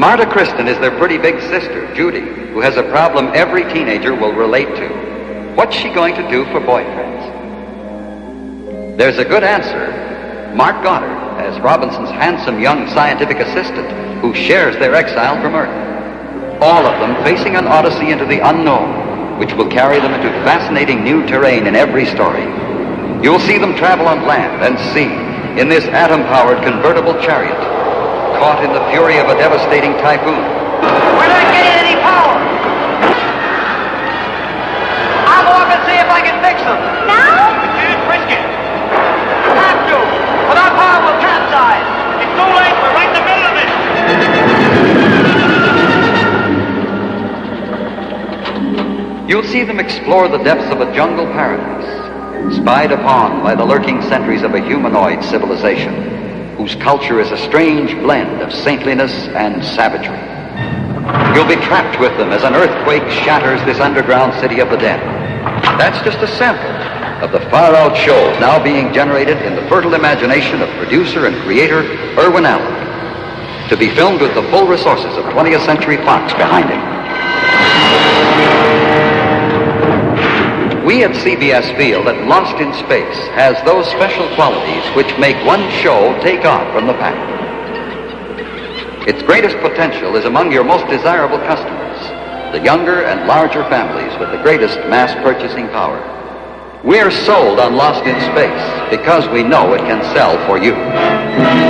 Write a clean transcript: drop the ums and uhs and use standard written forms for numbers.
Marta Kristen is their pretty big sister, Judy, who has a problem every teenager will relate to. What's she going to do for boyfriends? There's a good answer. Mark Goddard as Robinson's handsome young scientific assistant who shares their exile from Earth. All of them facing an odyssey into the unknown, which will carry them into fascinating new terrain in every story. You'll see them travel on land and sea in this atom-powered convertible chariot, caught in the fury of a devastating typhoon. We're not getting any power. I'll go up and see if I can fix them. Now? We can't risk it. We'll have to. Without power, we'll capsize. It's too late. We're right in the middle of it. You'll see them explore the depths of a jungle paradise, spied upon by the lurking sentries of a humanoid civilization, whose culture is a strange blend of saintliness and savagery. You'll be trapped with them as an earthquake shatters this underground city of the dead. That's just a sample of the far-out shows now being generated in the fertile imagination of producer and creator Irwin Allen, to be filmed with the full resources of 20th Century Fox behind him. We at CBS feel that Lost in Space has those special qualities which make one show take off from the pack. Its greatest potential is among your most desirable customers, the younger and larger families with the greatest mass purchasing power. We're sold on Lost in Space because we know it can sell for you.